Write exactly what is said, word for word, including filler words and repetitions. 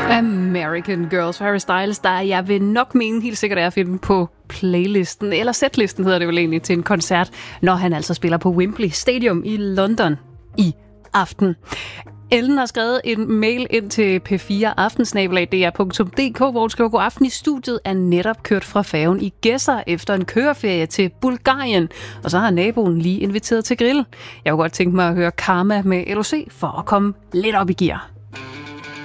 American Girls, Harry Styles, der jeg vil nok mene helt sikkert er at finde på playlisten, eller setlisten hedder det vel egentlig, til en koncert, når han altså spiller på Wembley Stadium i London i aften. Ellen har skrevet en mail ind til p fire aftensnabelag punktum d r punktum d k, hvor hun skriver: god aften, i studiet er netop kørt fra færgen i Gedser efter en køreferie til Bulgarien, og så har naboen lige inviteret til grill. Jeg kunne godt tænke mig at høre Karma med L O C for at komme lidt op i gear.